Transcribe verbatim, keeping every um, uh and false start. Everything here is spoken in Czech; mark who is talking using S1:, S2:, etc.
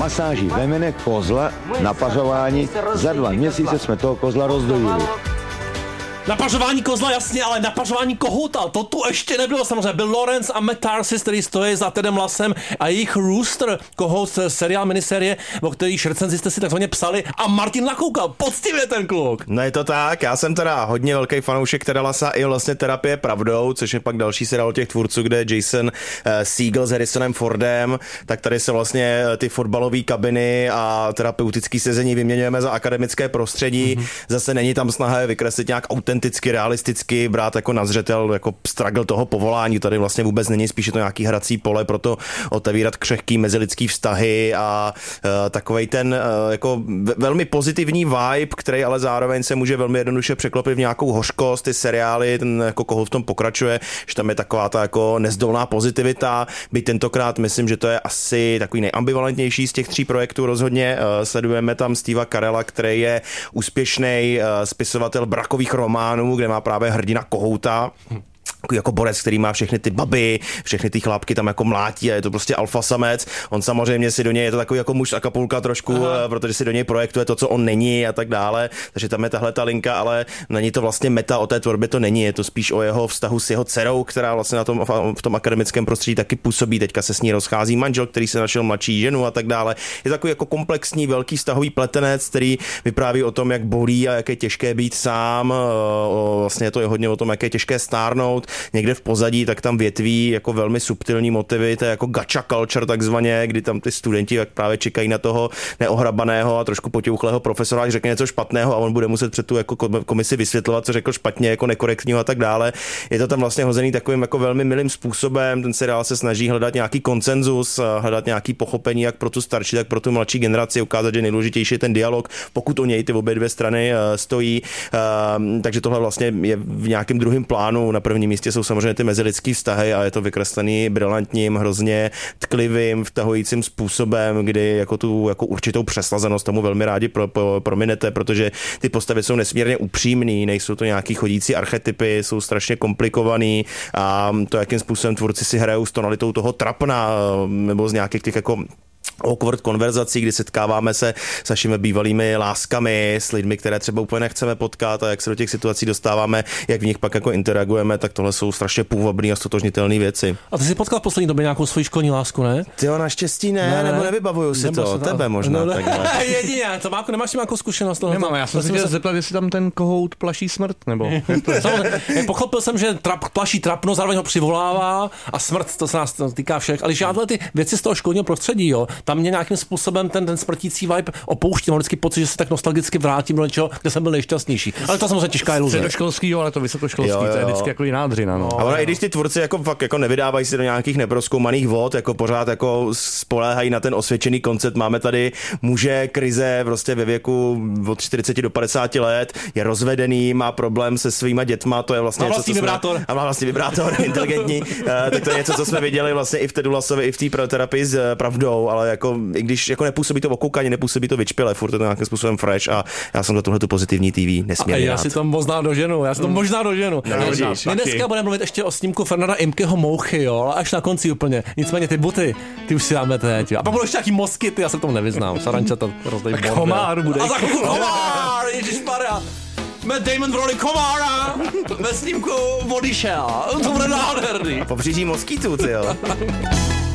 S1: masáží vemene kozla na pařování. Za dva měsíce jsme toho kozla rozdojili.
S2: Napařování kozla, jasně, ale napařování kohouta, to tu ještě nebylo samozřejmě. Byl Lawrence a Matt Tarsis, který stojí za Tedem Lassem a jejich Rooster, kohout seriál, miniserie, o kterých recenzi jste si takzvaně psali a Martin nakoukal, poctivě ten kluk.
S3: No je to tak, já jsem teda hodně velký fanoušek Teda Lassa i vlastně Terapie pravdou, což je pak další seriál těch tvůrců, kde Jason uh, Segel s Harrisonem Fordem, tak tady se vlastně ty fotbalové kabiny a terapeutické sezení vyměňujeme za akademické prostředí. Mm-hmm. Zase není tam snaha je vykreslit nějak autenticky, realisticky, brát jako na zřetel jako struggle toho povolání. Tady vlastně vůbec není, spíše to nějaký hrací pole pro to otevírat křehký mezilidský vztahy a uh, takovej ten uh, jako velmi pozitivní vibe, který ale zároveň se může velmi jednoduše překlopit v nějakou hořkost. Ty seriály, ten jako koho v tom pokračuje, že tam je taková ta jako nezdolná pozitivita. Byť tentokrát myslím, že to je asi takový nejambivalentnější z těch tří projektů rozhodně. Uh, sledujeme tam Steva Carella, který je úspěšný uh, spisovatel brakových románů, kde má právě hrdina kohouta. Jako borec, který má všechny ty baby, všechny ty chlápky tam jako mlátí a je to prostě alfa samec. On samozřejmě si do něj je to takový jako muž Acapulka trošku, aha, protože si do něj projektuje to, co on není a tak dále. Takže tam je tahle ta linka, ale není to vlastně meta o té tvorbě, to není. Je to spíš o jeho vztahu s jeho dcerou, která vlastně na tom, v tom akademickém prostředí taky působí. Teďka se s ní rozchází manžel, který se našel mladší ženu a tak dále. Je takový jako komplexní, velký vztahový pletenec, který vypráví o tom, jak bolí a jak je těžké být sám. Vlastně je to je hodně o tom, jak je těžké stárnout. Někde v pozadí, tak tam větví jako velmi subtilní motivy, to je jako gacha culture takzvaně, kdy tam ty studenti jak právě čekají na toho neohrabaného a trošku potěuchlého profesora, když řekne něco špatného a on bude muset před tu jako komisi vysvětlovat, co řekl špatně, jako nekorektního a tak dále. Je to tam vlastně hozený takovým jako velmi milým způsobem. Ten seriál se snaží hledat nějaký konsenzus, hledat nějaký pochopení jak pro tu starší, tak pro tu mladší generaci, ukázat, že nejdůležitější je ten dialog, pokud o něj ty obě dvě strany stojí. Takže tohle vlastně je v nějakém druhém plánu. Na prvním místě jsou samozřejmě ty mezilidský vztahy a je to vykreslený brilantním, hrozně tklivým, vtahujícím způsobem, kdy jako tu jako určitou přeslazenost tomu velmi rádi pro, pro, prominete, protože ty postavy jsou nesmírně upřímný, nejsou to nějaký chodící archetypy, jsou strašně komplikovaný a to, jakým způsobem tvůrci si hrajou s tonalitou toho trapna nebo z nějakých těch jako awkward konverzací, kdy setkáváme se s našimi bývalými láskami, s lidmi, které třeba úplně nechceme potkat a jak se do těch situací dostáváme, jak v nich pak jako interagujeme, tak tohle jsou strašně půvabný a stotožnitelné věci.
S2: A ty jsi potkal v poslední době nějakou svoji školní lásku, ne?
S3: Ty jo, naštěstí ne, ne, nebo nevybavuju si to, to, tebe možná.
S2: No, jedině, to má, nemáš nějakou zkušenost toho?
S4: Nemám, já jsem se chtěl zeptat, jestli tam ten kohout plaší smrt, nebo?
S2: Pochopil jsem, že trap, plaší trapno, zároveň ho přivolává a smrt, to se nás týká všech, ale žádné ty věci z toho školního prostředí, jo. Tam mě nějakým způsobem ten, ten smrtící vibe opouští. Mám vždycky pocit, že se tak nostalgicky vrátím do něčeho, kde jsem byl nejšťastnější. Ale to samozřejmě těžká iluze.
S4: Středoškolský, jo, ale to vysokoškolský, jo, jo. To je vždycky jako jiná dřina. No.
S3: A ona, i když ty tvůrci jako fakt jako nevydávají si do nějakých neprozkoumaných vod, jako pořád jako spoléhají na ten osvědčený koncept. Máme tady muže krize prostě ve věku od čtyřicet do padesáti let, je rozvedený, má problém se svýma dětma, to je vlastně
S2: něco, co vibrátor.
S3: Jsme, a má vlastně vibrátor, inteligentní. Tak to je něco, co jsme viděli vlastně i v Tedu Lassovi, i v té terapii s pravdou, ale jako i když jako nepůsobí to okoukání, nepůsobí to vyčpěle, furt je to nějakým způsobem fresh a já jsem za tuhle tu pozitivní T V nesmírně
S2: já
S3: rád.
S2: si to možná doženu, já si to mm. možná doženu.
S3: No,
S2: My dneska budeme mluvit ještě o snímku Fernanda Imkeho Mouchy, jo, ale až na konci úplně. Nicméně ty buty, ty už si dáme teď. A pak budou ještě nějaký moskyty, já se v tom nevyznám. Saranča to rozdej bordel.
S4: Komár bude.
S2: A za chvilku komár, ježišmarja. Matt Damon v roli komára ve snímku Odešel. To bude nádherný.
S3: A pobřeží moskytů, ty jo.